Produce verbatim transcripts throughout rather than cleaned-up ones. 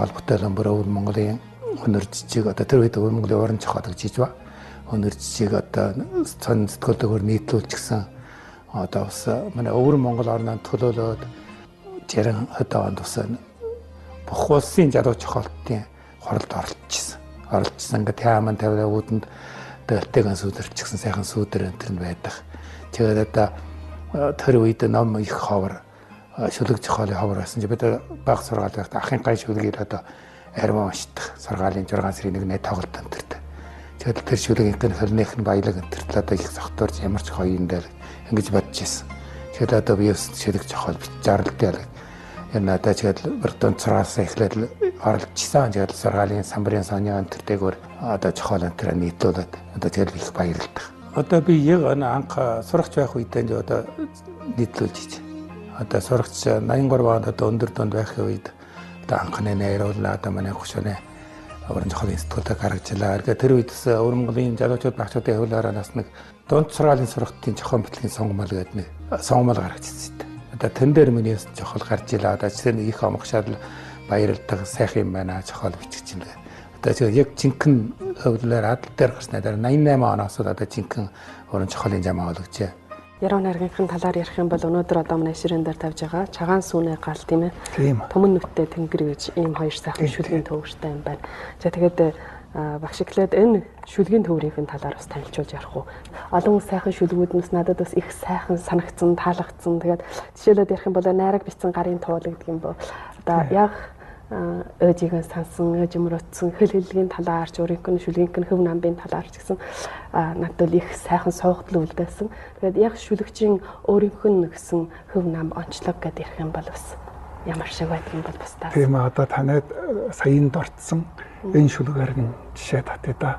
холбоотой бүр өвөр Монголын өнөр жижиг одоо тэр үед өвөр Монголын уран зохиол гэж ба өнөр жижиг одоо цон сэтгэлдөгөр нийтлүүлчихсэн одоо бас манай өвөр Монгол орноо төлөөлөөд жарган одоо онд бас бүх улсын залуу зохиолтын хоролд оролцсон. Оролцсон ингээ тааман тавиа үүдэнд дэлтэйгэн сүдэрчсэн сайхан сүдэр энэ төр байдаг. Тэгээд одоо тэр үед ном их ховор шүлэг зохиолын ховор байсан. бид баг сургаал байхдаа ахын гай шүлгийг одоо арим уншдаг. Сургаалын зургаан сарын нэг нэт тоглолт өнтертэй. Тэгээд тэр шүлгийн хөрнийх нь баялаг өнтертэл одоо их согтуурч ямар ч хоёрын дээр ингэж бодож ирсэн. Тэгээд одоо би бас шүлэг зохиол бич зарлалтай яг энэ надад тэгээд бэртэн цараас эхлээд оролцсон. Тэгээд сургаалын самбарын сони өнтертэйгээр одоо зохиол өнтер нийтүүлээд одоо тэгээд их баярлалтай. Одоо би яг анх сурагч байх үедээ одоо нийтлүүлж одоо сурагч найман гурав онд одоо өндөр дунд байхын үед одоо анхны найруулна одоо манай хөшөөний уран зохиолын институтыг гаргачлаа. Тэгээд тэр үедээс өвөр Монголын залуучууд багчуудын хөвлөөрөө нас нэг дунд сургаалын сургалтын зохион битлэгийн сонгомол гэдэг нэг сонгомол гаргачихсан. Одоо тэн дээр миний зохиол гарч илаа. Одоо чинь их омгшаад баярлдаг сайхан юм байна зохиол бичих чинь. Одоо чинь яг жинхэнэ хөвлөөр адал дээр гарснаа найман восемь оноос одоо жинхэнэ уран зохиолын жамаа болгожээ. Яруу найргийнхын талаар ярих юм бол өнөөдөр одоо манай ширээн дээр тавьж байгаа чагаан сүүнэ гал тийм ээ. Түмэн нүттэй тэнгэр гэж ийм хоёр сайхан шүлгийн төвөртэй юм байна. За тэгээд багш эхлээд энэ шүлгийн төврийн талаар бас танилцуулж ярих уу. Олон сайхан шүлгүүднээс надад бас их сайхан санагдсан, таалагдсан. Тэгээд жишээлбэл ярих юм бол найраг бичсэн гарын туул гэдэг юм бо. Одоо яг өөжигээ сансан, өөжмөрөцсөн хэл хэллэгийн талаарч, өөрийнх нь шүлгийнх нь хөв намбын талаарч гэсэн надад их сайхан суугдал үлдээсэн. Тэгээд яг шүлэгчийн өөрийнх нь гэсэн хөв нам онцлог гэдэг ярих юм бол бас ямар шиг байдаг юм бол бас таа. Тийм аа одоо танад саяын дордсон энэ шүлгээр нь жишээ татъя да.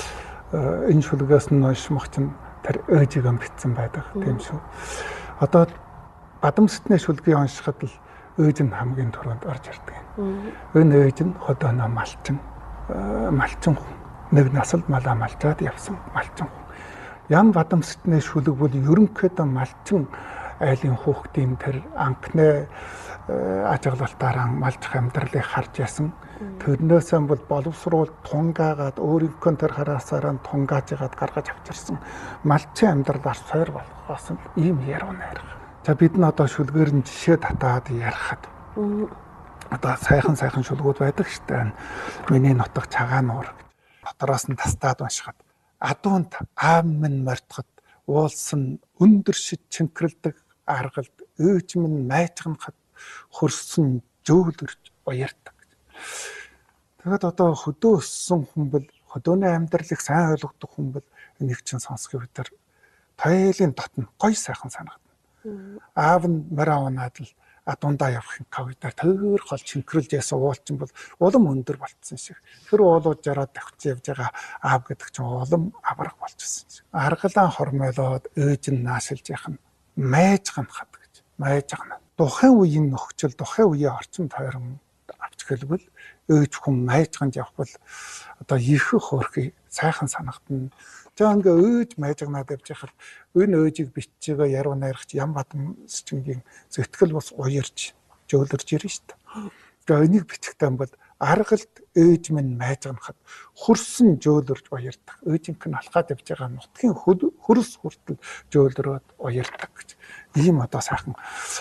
Энэ шүлгээс нь ноёш мах чинь тэр өөжигээ бичсэн байдаг тийм шүү. Одоо Бадамсэтний шүлгийг уншихад л өөж нь хамгийн түрүүнд орж ирдэг. Энэ өөж нь ходооно малчин малчин хүн. Нэг насалд малаа малчаад явсан малчин хүн. Ян Бадамсэтний шүлэг бол ерөнхийдөө малчин айлын хүүхдийн тэр анхны ажиглалтаараа малчих амьдралыг харж ясан. Тэрнээсээ бол боловсруул тунгаагаад өөрийнхөө тэр хараасаараа тунгаажгаад гаргаж авчирсан. Малчин амьдралаар сойр болохоос нь ийм яруу найрга. За бид нь одоо шүлгээр нь жишээ татаад ярихад одоо сайхан сайхан шүлгүүд байдаг штэ. Миний нутаг цагаан нуур гэж. Дотороос нь тастаад уншихад адуунд аав минь мордоход уулсан өндөр шид чинкрэлдэг аргалд өөж минь майчганахад хөрсөн жөөлөрж уярдаг. Тэгэд одоо хөдөө өссөн хүн бол хөдөөний амьдралыг сайн ойлгодог хүн бол энийг чинь сонсох үедэр тойлын дотн гой сайхан санагдана. Аав нь морь аваад л адуундаа явахын кавитар төр гол чинкрэлж ясан уулчин бол улам өндөр болцсон шиг. Тэр уулууд жараад давхиж явж байгаа аав гэдэг чинь улам авраг болчихсон шиг. Аргалаан хормойлоод өөж нь наашилж яхах нь майж ганахад гэж. Майж гана. Тухайн үеийн нөхцөл, тухайн үеийн орчин тойрон авч гэлбэл өөж хүн майж ганж явах бол одоо их хөөрхий сайхан санагдана. За ингээ өөж майжгнаад явж байхад энэ өөжийг бичиж байгаа яруу найрагч Ян Бадамсчингийн зэтгэл бас уярж жөөлөрж ирнэ шүү дээ. Тэгээ энийг бичихтэй бол аргалд өөж минь майжганахад хөрсөн жөөлөрж уярдаг. Өөжийнх нь алхаад явж байгаа нутгийн хөрс хүртэл жөөлрөөд уярдаг гэж. Ийм одоо сайхан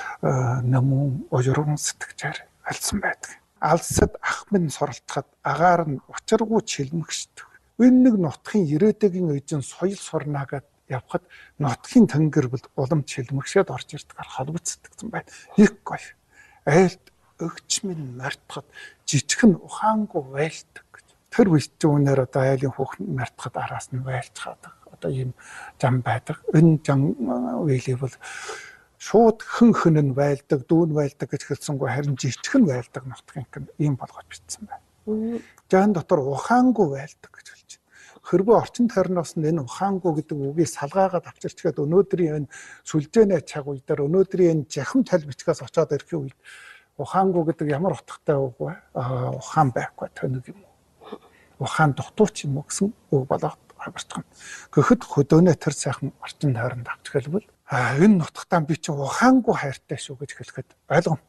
намун ожиргон сэтгчээр альсан байдаг. Алсад ах минь соролтоход агаар нь учиргүй чилмэгшдэг. Энэ нэг нутгийн ирээдүйн эзэн соёл сурнаагаад явхад нутгийн тэнгэр бол улам чилмэгшээд орж ирдэг холбогдсон байна. Их гоё. Айлт өгч минь мартахад жижигхэн ухаангүй байлдаг гэж. Тэр үеч үнээр одоо айлын хүүхэн мартахад араас нь байлж хаадаг. Одоо ийм зам байдаг. Энэ зам үеийг бол шууд хэн хэн нь байлдаг, дүүн байлдаг гэж хэлсэнгүй харин жижигхэн байлдаг нутгийн ийм болгож бичсэн байна. Жаан дотор ухаангүй байлдаг гэж хэлж байна. Хэрвээ орчин тойрноос нь энэ ухаангүй гэдэг үгийг салгаагаад авчирчгээд өнөөдрийн энэ сүлжээний цаг үе дээр өнөөдрийн энэ жахам тал бичгээс очоод ирэхин үед ухаангүй гэдэг ямар утгатай үг вэ? Аа ухаан байхгүй тоног юм уу? Ухаан дутууч юм уу гэсэн үг болоод харж байна. Гэхдээ хөдөөнөө тэр сайхан орчин тойронд авч гэлбэл а энэ нутагтаа би чинь ухаангүй хайртай шүү гэж хэлэхэд ойлгомжтой байна.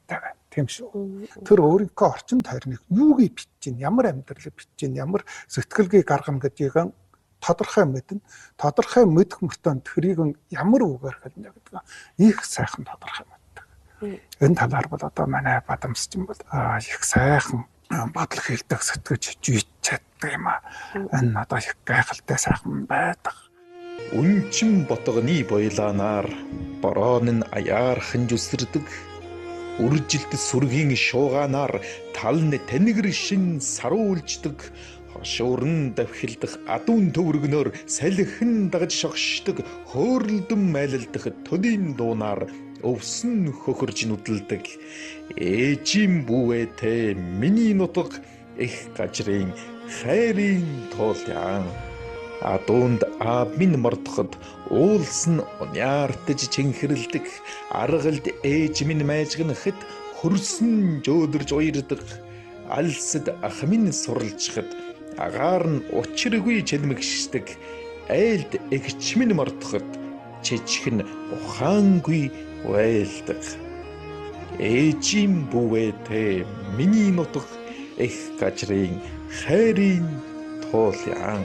Тийм шүү. Тэр өөрийнхөө орчин тойрныг юугийг бичиж, ямар амьдралыг бичиж, ямар сэтгэлгээ гаргана гэдгийг тодорхой мэднэ. Тодорхой мэдэх мөртөө тэрийг ямар үгээр хэлнэ гэдэг их сайхан тодорхой мэддэг. Энэ талаар бол одоо манай Бадамсчин бол их сайхан бодлого хэлдэг, сэтгэж жийж чаддаг юм аа. Энэ одоо их гайхалтай сайхан байдаг. Үнчин ботгоны бойлаанаар борооны аяархан зүсэрдэг. Үржилт сүргийн шуугаанаар талны танигэр шин саруулждаг. Хошуурн давхилдах адуун төврөгнөөр салхин дагж шогшдог. Хөөрөлдөн майлалдах төдийн дуунаар өвсөн хөхөрж нүдэлдэг. Ээжийн бүүэтэй миний нутаг их гажрын хайрын тууляан. Адуунд аав минь мордоход уулсан уняартаж чинхэрлдэг. Аргалд ээж минь майжгнахад хөрсөн жөөдөрж уярдаг. Алсад ах минь сурлжхад агаар нь учиргүй чэлмэгшдэг. Айлд эгч минь мордоход чичхэн ухаангүй байлдаг. Ээжийн бүүэтэй миний нутаг их гажрын хайрын тууляан.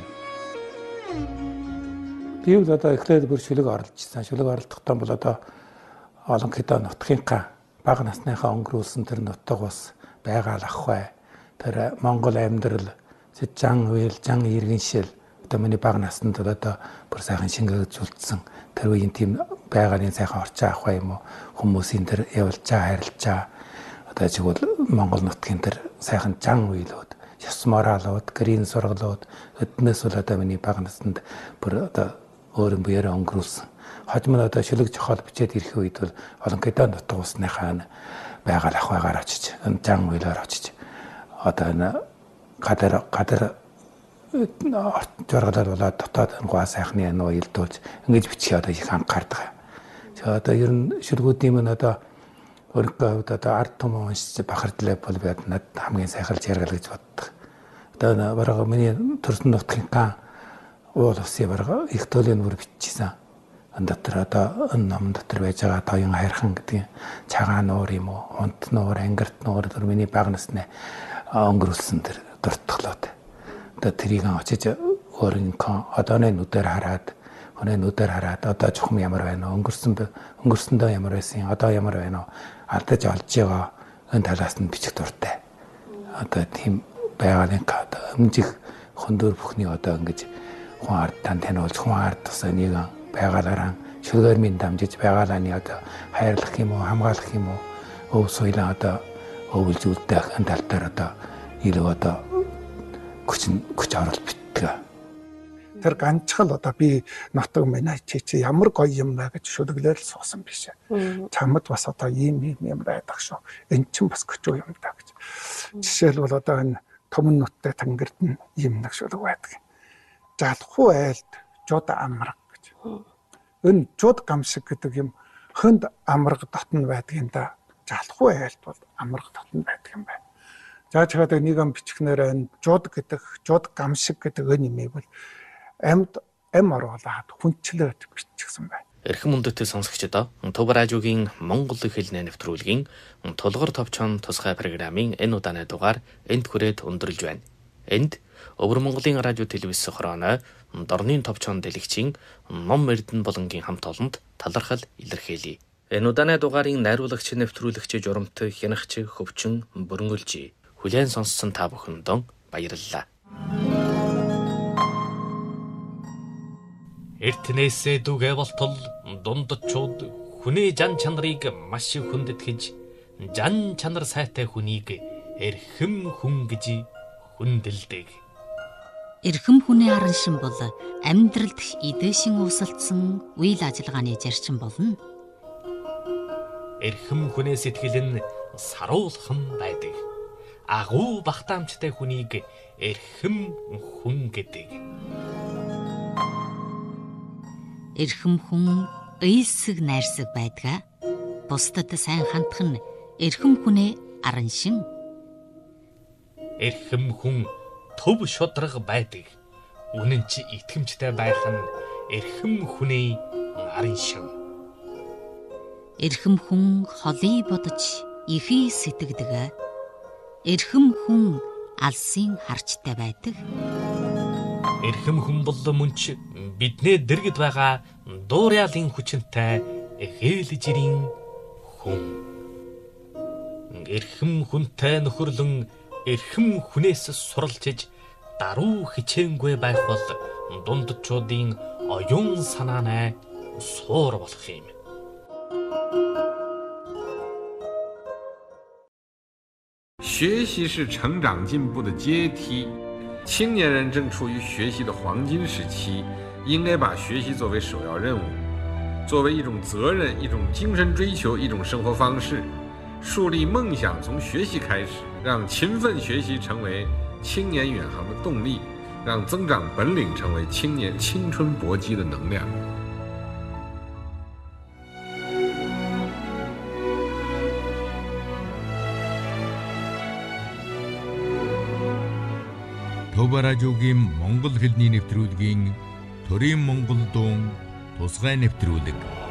Би бол одоо эхлээд бүр шүлэг оролцсон. Шүлэг оролцохдоо бол одоо олон хэдэн нутгийнхаа бага насныхаа өнгөрүүлсэн тэр нутаг бас байгаа л ах бай. Тэр Монгол амьдрал зан үйл, зан иргэншил одоо миний бага наснд одоо бүр сайхан шингээгдүүлсэн. Тэр үеийн тийм байгалийн сайхан орчин ах бай юм уу? Хүмүүсийн тэр явж байгаа харилцаа одоо чигвэл Монгол нутгийн тэр сайхан зан үйлүүд, ёс моралууд, гэрийн сургалууд өднөөс бол одоо миний бага наснд бүр одоо өөрийн биеэрээ өнгөрүүлсэн. Хожим нь одоо шүлэг жохол бичээд ирэх үед бол олон хэдэн нутаг усныхаа байгаа л ах байгаар очиж, зан үйлээр очиж одоо энэ гадар гадар жургалаар болоод дотоод гоо сайхны нөө илдүүлж ингэж бичих одоо их анхаардаг. За одоо ер нь шүлгүүдийн мань одоо өөрийнхөө хувьд одоо ард түмэн уншиж бахардлаа бол би надад хамгийн сайхан жаргал гэж боддог. Одоо бараг миний төрсөн нутгийнхаа уул усын бараг их төлөв бүр биччихсэн. Энэ дотор одоо энэ ном дотор байж байгаа тоён хайрхан гэдэг цагаан нуур юм уу, унт нуур, ангирт нуур тэр миний бага насны өнгөрүүлсэн тэр дуртгалууд. Одоо тэрийг очиж өөрийнхөө одооны нүдээр хараад, өнөө нүдээр хараад одоо чухам ямар байна вэ? Өнгөрсөн өнгөрсөндөө ямар байсан, одоо ямар байна вэ? Алдаж олж байгаа энэ талаас нь бичих дуртай. Одоо тийм байгалийн одоо өмжих хөндөр бүхний одоо ингэж хүн ардтан таниулж, хүн ард тусаа нэг байгалаараа шүлгээр минь дамжиж байгалааны одоо хайрлах юм уу, хамгаалах юм уу, өв соёлоо одоо өвлж үлдээх энэ тал дээр одоо илүү одоо хүч хүч оруулалт битдэг. Тэр ганцхан одоо би нутаг минь чи чи ямар гоё юм бэ гэж шүлэглээр л суусан биш. Чамд бас одоо ийм ийм юм байдаг шүү. Энд чинь бас көчөө юм да гэж. Жишээлбэл одоо энэ Төмөн нуттай Тэнгэрд нь ийм нэг шүлэг байдаг. Жалхуу айлд жууд амраг гэж. Энэ жууд гамшиг гэдэг юм хөнд амраг дотн байдаг юм да. Жалхуу айлд бол амраг дотн байдаг юм байна. За чигээр нэг ам бичгнээр энэ жууд гэдэг, жууд гамшиг гэдэг энэ юм бол амьд эм оруулаад хүнчлээд биччихсэн байна. Эрхэм мөндөтэй сонсогчдоо Төв радиогийн Монгол хэлний нэвтрүүлгийн тулгар товчон тусгай программын энэ удааны дугаар энд хүрээд өндөрлж байна. Энд Өвөр Монголын радио телевиз хорооно дорны товчон дэлгэцийн ном эрдэнэ болонгийн хамт олонд талархал илэрхийлье. Энэ удааны дугаарын найруулагч нэвтрүүлэгч журамт хянагч хөвчин бөрөнгөлж хүлээн сонссон та бүхэндээ баярлалаа. Эртнээсээ дүгэ болтол дундчууд хүний жан чанарыг маш их хүндэтгэж жан чанар сайтай хүнийг эрхэм хүн гэж хүндэлдэг. Эрхэм хүний аран шин бол амьдралд эдээшин усалдсан үйл ажиллагааны зарчим болно. Эрхэм хүний сэтгэл нь саруулхан байдаг. Агуу багтаамжтай хүнийг эрхэм хүн гэдэг. Эрхэм хүн ыйлсэг найрсаг байдгаа. Бусдад сайн хандах нь эрхэм хүнээ аран шин. Эрхэм хүн төв шудраг байдаг. Үнэн чи итгэмжтэй байх нь эрхэм хүнээ аран шин. Эрхэм хүн холыг бодож ихий сэтгэдэг эрхэм хүн алсын харчтай байдаг. Эрхэм хүн бол мөнч биднээ дэргэд байгаа дуурайлын хүчинтэй хээлжирийн хүн. Эрхэм хүнтэй нөхөрлөн эрхэм хүнээс суралцж даруй хичээнгүй байх бол дундчуудын оюун санаанай суур болох юм. 学习是成长进步的阶梯，青年人正处于学习的黄金时期，应该把学习作为首要任务，作为一种责任、一种精神追求、一种生活方式，树立梦想从学习开始，让勤奋学习成为青年远航的动力，让增长本领成为青年青春搏击的能量。 Төвбаражуугийн монгол хэлний нэвтрүүлгийн төрийн монгол дуун тусгай нэвтрүүлэг